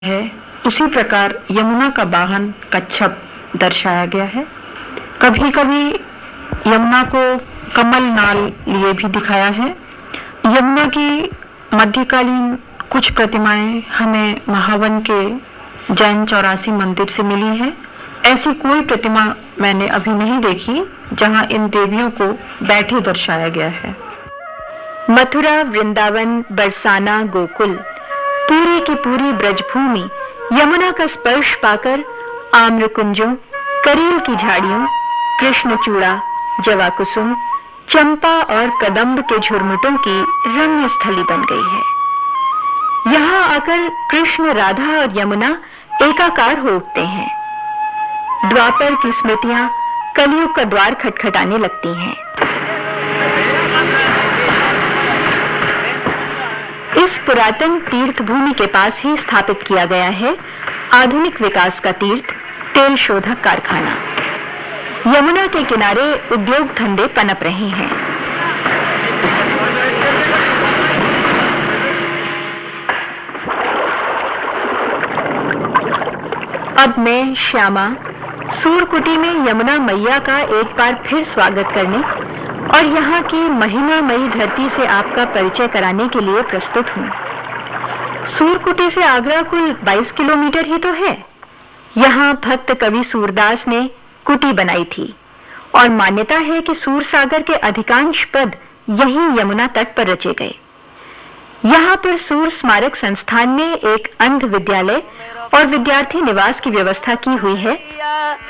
है, उसी प्रकार यमुना का वाहन कच्छप दर्शाया गया है। कभी कभी यमुना को कमल नाल लिए भी दिखाया है। यमुना की मध्यकालीन कुछ प्रतिमाएं हमें महावन के जैन 84 मंदिर से मिली है। ऐसी कोई प्रतिमा मैंने अभी नहीं देखी जहां इन देवियों को बैठे दर्शाया गया है। मथुरा, वृंदावन, बरसाना, गोकुल, पूरी की पूरी ब्रजभूमि यमुना का स्पर्श पाकर आम्रकुंजों, करील की झाड़ियों, कृष्णचूड़ा, जवाकुसुम, चंपा और कदम्ब के झुरमुटों की रम्य स्थली बन गई है। यहाँ आकर कृष्ण, राधा और यमुना एकाकार हो उठते हैं। द्वापर की स्मृतियां कलयुग का द्वार खटखटाने लगती हैं। इस पुरातन तीर्थ भूमि के पास ही स्थापित किया गया है आधुनिक विकास का तीर्थ तेल शोधक कारखाना। यमुना के किनारे उद्योग धंधे पनप रहे हैं। अब मैं श्यामा सूरकुटी में यमुना मैया का एक बार फिर स्वागत करने और यहाँ की महिमामयी धरती से आपका परिचय कराने के लिए प्रस्तुत हूँ। सूरकुटी से आगरा कुल 22 किलोमीटर ही तो है। यहाँ भक्त कवि सूरदास ने कुटी बनाई थी और मान्यता है कि सूरसागर के अधिकांश पद यहीं यमुना तट पर रचे गए। यहाँ पर सूर स्मारक संस्थान ने एक अंध विद्यालय और विद्यार्थी निवास की व्यवस्था की हुई है।